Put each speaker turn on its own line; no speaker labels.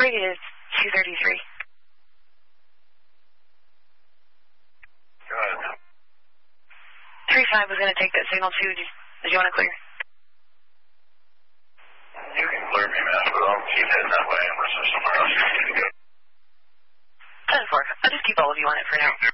Rate is 233.
Go ahead.
35 was going to take that signal too. Did you want to clear?
You can clear me, man, but I'll keep heading that way unless there's somewhere else you need to go.
10-4. I'll just keep all of you on it for now.